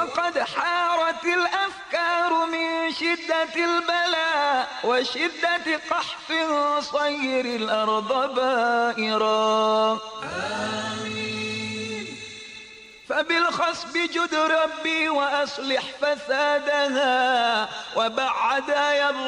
وقد حارت الأفكار من شدة البلاء وشدة قحف صير الأرض بائرا. آمين. فبالخصب جد ربي وأصلح فسادها وبعد يض